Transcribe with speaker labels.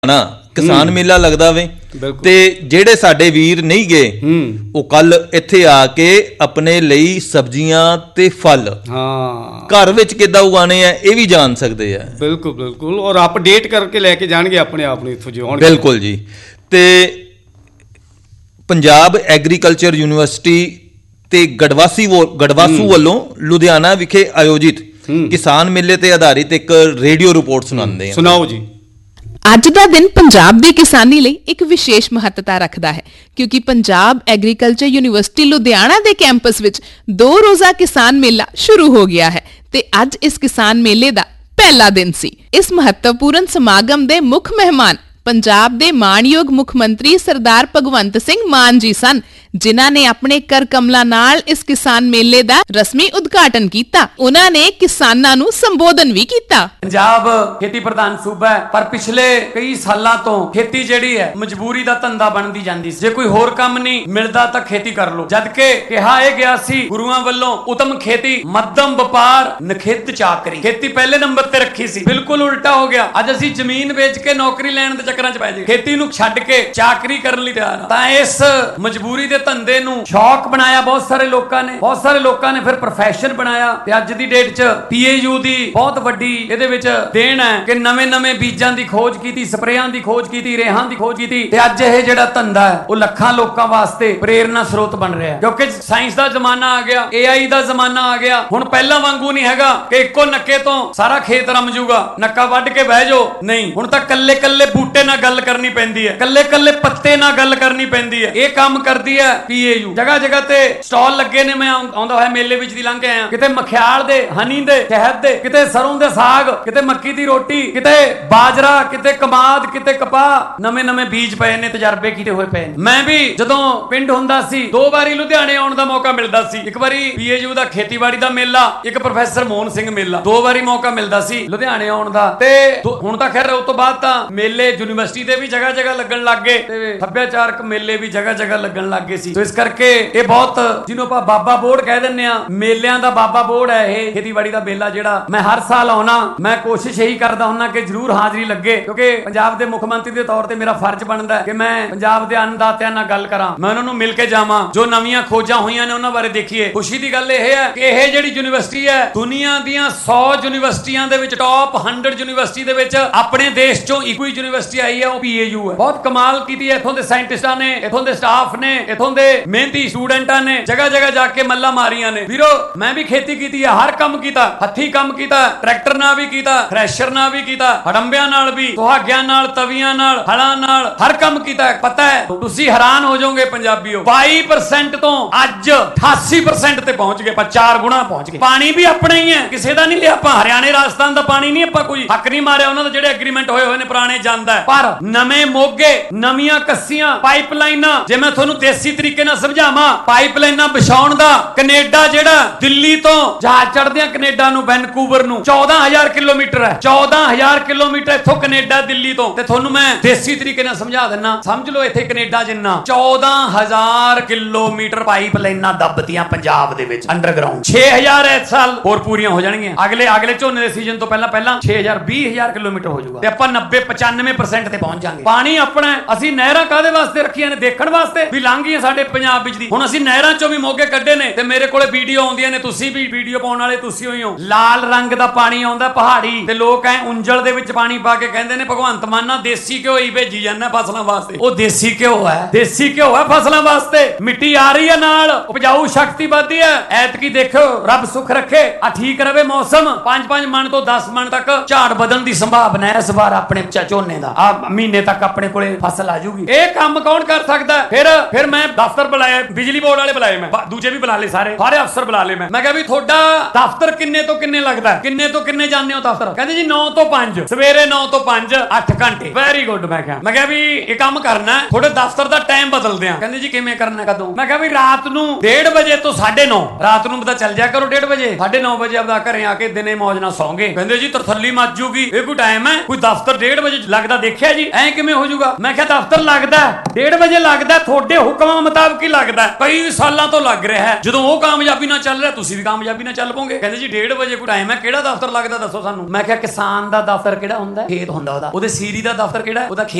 Speaker 1: ਨਾ ਕਿਸਾਨ ਮੇਲਾ ਲੱਗਦਾ ਵੇ ਤੇ ਜਿਹੜੇ ਸਾਡੇ ਵੀਰ ਨਹੀਂ ਗਏ ਉਹ ਕੱਲ ਇੱਥੇ ਆ ਕੇ ਆਪਣੇ ਲਈ ਸਬਜ਼ੀਆਂ ਤੇ ਫਲ ਘਰ ਵਿੱਚ ਕਿੱਦਾਂ ਉਗਾਣੇ ਆ ਇਹ ਵੀ ਜਾਣ ਸਕਦੇ ਆ।
Speaker 2: ਬਿਲਕੁਲ ਬਿਲकुल ਔਰ ਅਪਡੇਟ ਕਰਕੇ ਲੈ ਕੇ ਜਾਣਗੇ ਆਪਣੇ ਆਪ ਨੂੰ ਇੱਥੋਂ ਜਿਉਣ।
Speaker 1: ਬਿਲਕੁਲ ਜੀ। ਤੇ ਪੰਜਾਬ ਐਗਰੀਕਲਚਰ ਯੂਨੀਵਰਸਿਟੀ ਤੇ ਗੜਵਾਸੂ ਵੱਲੋਂ ਲੁਧਿਆਣਾ ਵਿਖੇ ਆਯੋਜਿਤ ਕਿਸਾਨ ਮੇਲੇ ਤੇ ਆਧਾਰਿਤ ਇੱਕ ਰੇਡੀਓ ਰਿਪੋਰਟ ਸੁਣਾਉਂਦੇ ਆ।
Speaker 2: ਸੁਣਾਓ ਜੀ।
Speaker 3: ਅੱਜ ਦਾ ਦਿਨ ਪੰਜਾਬ ਦੀ ਕਿਸਾਨੀ ਲਈ ਇੱਕ ਵਿਸ਼ੇਸ਼ ਮਹੱਤਤਾ ਰੱਖਦਾ ਹੈ ਕਿਉਂਕਿ ਪੰਜਾਬ ਐਗਰੀਕਲਚਰ ਯੂਨੀਵਰਸਿਟੀ ਲੁਧਿਆਣਾ ਦੇ ਕੈਂਪਸ ਵਿੱਚ 2 ਰੋਜ਼ਾ ਕਿਸਾਨ ਮੇਲਾ ਸ਼ੁਰੂ ਹੋ ਗਿਆ ਹੈ ਤੇ ਅੱਜ ਇਸ ਕਿਸਾਨ ਮੇਲੇ ਦਾ ਪਹਿਲਾ ਦਿਨ ਸੀ। ਇਸ ਮਹੱਤਵਪੂਰਨ ਸਮਾਗਮ ਦੇ ਮੁੱਖ ਮਹਿਮਾਨ ਪੰਜਾਬ ਦੇ ਮਾਣਯੋਗ ਮੁੱਖ ਮੰਤਰੀ ਸਰਦਾਰ ਭਗਵੰਤ ਸਿੰਘ ਮਾਨ ਜੀ ਸਨ, ਜਿਨ੍ਹਾਂ ਨੇ ਆਪਣੇ ਕਰ ਕਮਲਾਂ ਨਾਲ ਇਸ ਕਿਸਾਨ ਮੇਲੇ ਦਾ ਰਸਮੀ ਉਦਘਾਟਨ ਕੀਤਾ। ਉਹਨਾਂ ਨੇ ਕਿਸਾਨਾਂ ਨੂੰ ਸੰਬੋਧਨ ਵੀ ਕੀਤਾ।
Speaker 4: ਪੰਜਾਬ ਖੇਤੀ ਪ੍ਰਧਾਨ ਸੂਬਾ ਹੈ, ਪਰ ਪਿਛਲੇ ਕਈ ਸਾਲਾਂ ਤੋਂ ਖੇਤੀ ਜਿਹੜੀ ਹੈ ਮਜਬੂਰੀ ਦਾ ਧੰਦਾ ਬਣਦੀ ਜਾਂਦੀ ਸੀ। ਜੇ ਕੋਈ ਹੋਰ ਕੰਮ ਨਹੀਂ ਮਿਲਦਾ ਤਾਂ ਖੇਤੀ ਕਰ ਲੋ, ਜਦ ਕਿ ਕਿਹਾ ਇਹ ਗਿਆ ਸੀ ਗੁਰੂਆਂ ਵੱਲੋਂ ਉਤਮ ਖੇਤੀ ਮੱਧਮ ਵਪਾਰ ਨਖਿੱਧ ਚਾਕਰੀ। ਖੇਤੀ ਪਹਿਲੇ ਨੰਬਰ ਤੇ ਰੱਖੀ ਸੀ, ਬਿਲਕੁਲ ਉਲਟਾ ਹੋ ਗਿਆ। ਅੱਜ ਅਸੀਂ ਜ਼ਮੀਨ ਵੇਚ ਕੇ ਨੌਕਰੀ ਲੈਣ ਦੇ ਚੱਕਰਾਂ 'ਚ ਪੈ ਜਾਈਏ, ਖੇਤੀ ਨੂੰ ਛੱਡ ਕੇ ਚਾਕਰੀ ਕਰਨ ਲਈ ਤਿਆਰ ਆ। ਤਾਂ ਇਸ ਮਜਬੂਰੀ ਦੇ ਧੰਦੇ ਨੂੰ ਸ਼ੌਕ ਬਣਾਇਆ ਬਹੁਤ ਸਾਰੇ ਲੋਕਾਂ ਨੇ ਫਿਰ ਪ੍ਰੋਫੈਸ਼ਨ ਬਣਾਇਆ। ਤੇ ਅੱਜ ਦੀ ਡੇਟ 'ਚ PAU ਦੀ ਬਹੁਤ ਵੱਡੀ ਇਹਦੇ ਵਿੱਚ ਦੇਣ ਹੈ ਕਿ ਨਵੇਂ ਬੀਜਾਂ ਦੀ ਖੋਜ ਕੀਤੀ, ਸਪਰੇਆਂ ਦੀ ਖੋਜ ਕੀਤੀ, ਰੇਹਾਂ ਦੀ ਖੋਜ ਕੀਤੀ ਤੇ ਅੱਜ ਇਹ ਜਿਹੜਾ ਧੰਦਾ ਹੈ ਉਹ ਲੱਖਾਂ ਲੋਕਾਂ ਵਾਸਤੇ ਪ੍ਰੇਰਨਾ ਸਰੋਤ ਬਣ ਰਿਹਾ, ਕਿਉਂਕਿ ਸਾਇੰਸ ਦਾ ਜ਼ਮਾਨਾ ਆ ਗਿਆ, AI ਦਾ ਜ਼ਮਾਨਾ ਆ ਗਿਆ। ਹੁਣ ਪਹਿਲਾਂ ਵਾਂਗੂ ਨਹੀਂ ਹੈਗਾ ਕਿ ਇੱਕੋ ਨੱਕੇ ਤੋਂ ਸਾਰਾ ਖੇਤ ਰਮ ਜੂਗਾ, ਨੱਕਾ ਵੱਢ ਕੇ ਬਹਿ ਜਾਓ, ਨਹੀਂ। ਹੁਣ ਤਾਂ ਕੱਲੇ ਬੂਟੇ ਨਾਲ ਗੱਲ ਕਰਨੀ ਪੈਂਦੀ ਹੈ, ਕੱਲੇ ਪੱਤੇ ਨਾਲ ਗੱਲ ਕਰਨੀ ਪੈਂਦੀ ਹੈ। ਇਹ ਕੰਮ ਕਰਦੀ ਹੈ PAU। ਜਗ੍ਹਾ ਤੇ ਸਟਾਲ ਲੱਗੇ ਨੇ, ਮੈਂ ਆਉਂਦਾ ਹੋਇਆ ਮੇਲੇ ਵਿੱਚ ਦੀ ਲੰਘ ਕੇ ਆਇਆ। ਕਿਤੇ ਮਖਿਆਲ ਦੇ, ਹਨੀ ਦੇ, ਸ਼ਹਿਦ ਦੇ, ਕਿਤੇ ਸਰੋਂ ਦੇ ਸਾਗ, ਕਿਤੇ ਮੱਕੀ ਦੀ ਰੋਟੀ, ਕਿਤੇ ਬਾਜਰਾ, ਕਿਤੇ ਕਮਾਦ, ਕਿਤੇ ਕਪਾਹ, ਨਵੇਂ ਬੀਜ ਪਏ ਨੇ, ਤਜਰਬੇ ਕੀਤੇ ਹੋਏ ਪਏ ਨੇ। ਮੈਂ ਵੀ ਜਦੋਂ ਪਿੰਡ ਹੁੰਦਾ ਸੀ 2 ਵਾਰੀ ਲੁਧਿਆਣੇ ਆਉਣ ਦਾ ਮੌਕਾ ਮਿਲਦਾ ਸੀ। ਇੱਕ ਵਾਰੀ PAU ਦਾ ਖੇਤੀਬਾੜੀ ਦਾ ਮੇਲਾ, ਇੱਕ ਪ੍ਰੋਫੈਸਰ ਮੋਹਨ ਸਿੰਘ ਮੇਲਾ, 2 ਵਾਰੀ ਮੌਕਾ ਮਿਲਦਾ ਸੀ ਲੁਧਿਆਣੇ ਆਉਣ ਦਾ। ਤੇ ਹੁਣ ਤਾਂ ਖੈਰ ਉਸ ਤੋਂ ਬਾਅਦ ਤਾਂ ਮੇਲੇ ਯੂਨੀਵਰਸਿਟੀ ਦੇ ਵੀ ਜਗ੍ਹਾ ਲੱਗਣ ਲੱਗ ਗਏ ਤੇ ਸੱਭਿਆਚਾਰਕ ਮੇਲੇ ਵੀ ਜਗ੍ਹਾ ਲੱਗਣ ਲੱਗ ਗਏ ਸੀ। ਇਸ ਕਰਕੇ ਇਹ ਬਹੁਤ, ਜਿਹਨੂੰ ਆਪਾਂ ਬਾਬਾ ਬੋੜ ਕਹਿ ਦਿੰਦੇ ਆ, ਮੇਲਿਆਂ ਦਾ ਬਾਬਾ ਬੋੜ ਹੈ ਇਹ ਖੇਤੀਬਾੜੀ ਦਾ ਮੇਲਾ ਜਿਹੜਾ ਮੈਂ ਹਰ ਸਾਲ ਆਉਣਾ। ਮੈਂ ਕੋਸ਼ਿਸ਼ ਇਹੀ ਕਰਦਾ ਹੁੰਦਾ ਕਿ ਜ਼ਰੂਰ ਹਾਜ਼ਰੀ ਲੱਗੇ, ਕਿਉਂਕਿ ਪੰਜਾਬ ਦੇ ਮੁੱਖ ਮੰਤਰੀ ਦੇ ਤੌਰ ਤੇ ਮੇਰਾ ਫਰਜ਼ ਬਣਦਾ ਹੈ ਕਿ ਮੈਂ ਪੰਜਾਬ ਦੇ ਅੰਨਦਾਤਿਆਂ ਨਾਲ ਗੱਲ ਕਰਾਂ, ਮੈਂ ਉਹਨਾਂ ਨੂੰ ਮਿਲ ਕੇ ਜਾਵਾਂ, ਜੋ ਨਵੀਆਂ ਖੋਜਾਂ ਹੋਈਆਂ ਨੇ ਉਹਨਾਂ ਬਾਰੇ ਦੇਖੀਏ। ਖੁਸ਼ੀ ਦੀ ਗੱਲ ਇਹ ਹੈ ਕਿ ਇਹ ਜਿਹੜੀ ਯੂਨੀਵਰਸਿਟੀ ਹੈ ਦੁਨੀਆ ਦੀਆਂ 100 ਯੂਨੀਵਰਸਿਟੀਆਂ ਦੇ ਵਿੱਚ ਟੌਪ 100 ਯੂਨੀਵਰਸਿਟੀ ਦੇ ਵਿੱਚ ਆਪਣੇ ਦੇਸ਼ ਚੋਂ ਇੱਕੋ ਹੀ ਯੂਨੀਵਰਸਿਟੀ ਆਈ ਹੈ, ਉਹ PAU ਹੈ। ਬਹੁਤ ਕਮਾਲ ਕੀਤੀ ਹੈ ਇੱਥੋਂ ਦੇ ਸਾਇੰਟਿਸਟਾਂ ਨੇ, ਇੱਥੋਂ ਦੇ ਸਟਾਫ ਨੇ, ਇੱਥੋਂ ਦੇ ਮਿਹਨਤੀ ਸਟੂਡੈਂਟਾਂ ਨੇ ਜਗ੍ਹਾ ਜਾ ਕੇ ਮੱਲਾ ਮਾਰੀਆਂ ਨੇ। ਵੀਰੋ ਮੈਂ ਵੀ ਖੇਤੀ ਕੀਤੀ ਹੈ, ਹਰ ਕੰਮ ਕੀਤਾ, ਹੱਥੀ ਕੰਮ ਕੀਤਾ, ਟਰੈਕਟਰ ਨਾਲ ਵੀ ਕੀਤਾ, ਥ੍ਰੈਸ਼ਰ ਨਾਲ ਵੀ ਕੀਤਾ, ਹੜੰਬਿਆਂ ਨਾਲ ਵੀ, ਸੁਹਾਗਿਆਂ ਨਾਲ, ਤਵੀਆਂ ਨਾਲ, ਹਲਾਂ ਨਾਲ, ਹਰ ਕੰਮ ਕੀਤਾ। ਪਤਾ ਹੈ ਤੁਸੀਂ ਹੈਰਾਨ ਹੋ ਜਾਓਗੇ ਪੰਜਾਬੀਓ, 22% ਤੋਂ ਅੱਜ 88% ਤੇ ਪਹੁੰਚ ਗਏ, 4 ਗੁਣਾ ਪਹੁੰਚ ਗਏ। ਪਾਣੀ ਵੀ ਆਪਣਾ ਹੀ ਹੈ, ਕਿਸੇ ਦਾ ਨਹੀਂ ਲਿਆ ਆਪਾਂ। ਹਰਿਆਣੇ ਰਾਜਸਥਾਨ ਦਾ ਪਾਣੀ ਨਹੀਂ ਆਪਾਂ ਕੋਈ ਹੱਕ ਨਹੀਂ ਮਾਰਿਆ, ਉਹਨਾਂ ਦੇ ਜਿਹੜੇ ਐਗਰੀਮੈਂਟ ਹੋਏ ਨੇ ਪੁਰਾਣੇ ਜਾਂਦਾ ਹੈ। ਪਰ ਨਵੇਂ ਮੋਗੇ, ਨਵੀਆਂ ਕੱਸੀਆਂ, ਪਾਈਪਲਾਈਨਾਂ, ਜੇ ਮੈਂ ਤੁਹਾਨੂੰ ਦੇਸੀ ਤਰੀਕੇ ਨਾਲ ਸਮਝਾਵਾਂ, ਪਾਈਪਲਾਈਨਾਂ ਵਿਛਾਉਣ ਦਾ ਕੈਨੇਡਾ ਜਿਹੜਾ ਦਿੱਲੀ ਤੋਂ ਜਹਾਜ਼ ਚੜਦੇ ਆ ਕੈਨੇਡਾ ਨੂੰ, ਵੈਨਕੂਵਰ ਨੂੰ 14000 ਕਿਲੋਮੀਟਰ ਹੈ। 14000 ਕਿਲੋਮੀਟਰ ਇੱਥੋਂ ਕੈਨੇਡਾ ਦਿੱਲੀ ਤੋਂ। ਤੇ ਤੁਹਾਨੂੰ ਮੈਂ ਦੇਸੀ ਤਰੀਕੇ ਨਾਲ ਸਮਝਾ ਦਿੰਨਾ, ਸਮਝ ਲਓ ਇੱਥੇ ਕੈਨੇਡਾ ਜਿੰਨਾ 14000 ਕਿਲੋਮੀਟਰ ਪਾਈਪਲਾਈਨਾਂ ਦੱਬਤੀਆਂ ਪੰਜਾਬ ਦੇ ਵਿੱਚ ਅੰਡਰਗਰਾਉਂਡ। 6000 ਇਸ ਸਾਲ ਹੋਰ ਪੂਰੀਆਂ ਹੋ ਜਾਣਗੀਆਂ, ਅਗਲੇ ਝੋਨੇ ਦੇ ਸੀਜ਼ਨ ਤੋਂ ਪਹਿਲਾਂ 6000 20000 ਕਿਲੋਮੀਟਰ ਹੋ ਜਾਊਗਾ ਤੇ ਆਪਾਂ 90-95% ਤੇ ਪਹੁੰਚ ਜਾਾਂਗੇ। ਪਾਣੀ ਆਪਣਾ। ਅਸੀਂ ਨਹਿਰਾਂ ਕਾਹਦੇ ਵਾਸਤੇ ਰੱਖੀਆਂ ਨੇ? ਦੇਖਣ ਵਾਸਤੇ ਵੀ ਲੰਘ ਗਈਆਂ ਸਾਡੇ ਪੰਜਾਬ ਵਿੱਚ ਦੀ। ਹੁਣ ਅਸੀਂ ਨਹਿਰਾਂ ਚੋਂ ਵੀ ਮੋਗੇ ਕੱਢੇ ਨੇ ਤੇ ਮੇਰੇ ਕੋਲੇ ਵੀਡੀਓ ਆਉਂਦੀਆਂ ਨੇ, ਤੁਸੀਂ ਵੀ ਵੀਡੀਓ ਪਾਉਣ ਵਾਲੇ ਤੁਸੀਂ ਹੋਈ ਹੋ। ਲਾਲ ਰੰਗ ਦਾ ਪਾਣੀ ਆਉਂਦਾ ਪਹਾੜੀ ਤੇ ਲੋਕ ਐ ਉਂਜਲ ਦੇ ਵਿੱਚ ਪਾਣੀ ਪਾ ਕੇ ਕਹਿੰਦੇ ਨੇ ਭਗਵੰਤ ਮਾਨ ਦੇਸੀ ਘਿਓ ਹੀ ਭੇਜੀ ਜਾਂਦਾ ਫਸਲਾਂ ਵਾਸਤੇ। ਉਹ ਦੇਸੀ ਘਿਓ ਹੈ, ਦੇਸੀ ਘਿਓ ਹੈ ਫਸਲਾਂ ਵਾਸਤੇ। ਮਿੱਟੀ ਆ ਰਹੀ ਹੈ ਨਾਲ, ਉਪਜਾਊ ਸ਼ਕਤੀ ਵੱਧਦੀ ਹੈ। ਐਤਕੀ ਦੇਖੋ ਰੱਬ ਸੁੱਖ ਰੱਖੇ, ਆ ਠੀਕ ਰਵੇ ਮੌਸਮ, 5 ਮਣ ਤੋਂ 10 ਮਣ ਤੱਕ ਝਾੜ ਵਧਣ ਦੀ ਸੰਭਾਵਨਾ ਹੈ ਇਸ ਵਾਰ ਆਪਣੇ ਝੋਨੇ ਦਾ। ਆ ਮਹੀਨੇ ਤੱਕ ਆਪਣੇ ਕੋਲੇ ਫਸਲ ਆ ਜੂਗੀ। ਇਹ ਕੰਮ ਕੌਣ ਕਰ ਸਕਦਾ? ਫਿਰ ਮੈਂ ਦਫ਼ਤਰ ਬੁਲਾਇਆ, ਬਿਜਲੀ ਬੋਰਡ ਵਾਲੇ ਬੁਲਾਏ, ਮੈਂ ਦੂਜੇ ਵੀ ਬੁਲਾ ਲਏ, ਸਾਰੇ ਅਫਸਰ ਬੁਲਾ ਲਏ। ਮੈਂ ਕਿਹਾ ਵੀ ਤੁਹਾਡਾ ਦਫ਼ਤਰ ਕਿੰਨੇ ਤੋਂ ਕਿੰਨੇ ਲੱਗਦਾ, ਕਿੰਨੇ ਤੋਂ ਕਿੰਨੇ ਜਾਂਦੇ ਹੋ ਦਫ਼ਤਰ? ਕਹਿੰਦੇ ਜੀ 9 ਤੋਂ 5, ਸਵੇਰੇ 9 ਤੋਂ 5 8 ਘੰਟੇ। Very good. ਮੈਂ ਕਿਹਾ ਵੀ ਇਹ ਕੰਮ ਕਰਨਾ, ਤੁਹਾਡੇ ਦਫ਼ਤਰ ਦਾ ਟਾਈਮ ਬਦਲਦੇ ਆ। ਕਹਿੰਦੇ ਜੀ ਕਿਵੇਂ ਕਰਨਾ, ਕਦੋਂ? ਮੈਂ ਕਿਹਾ ਵੀ ਰਾਤ ਨੂੰ 1:30 ਵਜੇ ਤੋਂ 9:30, ਰਾਤ ਨੂੰ ਪਤਾ ਚੱਲ ਜਾ ਕਰੋ 1:30 ਵਜੇ, 9:30 ਵਜੇ ਆਪਦਾ ਘਰੇ ਆ ਕੇ ਦਿਨੇ ਮੌਜ ਨਾਲ ਸੌਂਗੇ। ਕਹਿੰਦੇ ਜੀ ਤਰਥੱਲੀ ਮੱਚ ਜੂਗੀ, ਇਹ ਕੋਈ ਟਾਈਮ ਹੈ? ਕੋਈ ਦਫ਼ਤਰ 1:30 ਵਜੇ ਲੱਗਦਾ ਦੇਖਿਆ ਦੇਖਿਆ ਜੀ ਐ ਕਿਵੇਂ ਹੋ ਜਾਊਗਾ? ਮੈਂ ਕਿਹਾ ਦਫ਼ਤਰ ਲੱਗਦਾ 1:30 ਵਜੇ ਲੱਗਦਾ, ਤੁਹਾਡੇ ਹੁਕਮਾਂ ਮੁਤਾਬਕ ਹੀ ਲੱਗਦਾ, ਕਈ ਸਾਲਾਂ ਤੋਂ ਲੱਗ ਰਿਹਾ ਹੈ। ਜਦੋਂ ਉਹ ਕਾਮਯਾਬੀ ਨਾਲ ਚੱਲ ਰਿਹਾ, ਤੁਸੀਂ ਵੀ ਕਾਮਯਾਬੀ ਨਾਲ ਚੱਲ ਪੋਗੇ। ਕਹਿੰਦੇ ਜੀ 1:30 ਵਜੇ ਕੋਈ ਟਾਈਮ ਹੈ, ਕਿਹੜਾ ਦਫ਼ਤਰ ਲੱਗਦਾ ਦੱਸੋ ਸਾਨੂੰ। ਮੈਂ ਕਿਹਾ ਕਿਸਾਨ ਦਾ ਦਫ਼ਤਰ ਕਿਹੜਾ ਹੁੰਦਾ? ਖੇਤ ਹੁੰਦਾ ਉਹਦਾ। ਉਹਦੇ ਸੀਰੀ ਦਾ ਦਫ਼ਤਰ ਕਿਹੜਾ? ਉਹਦਾ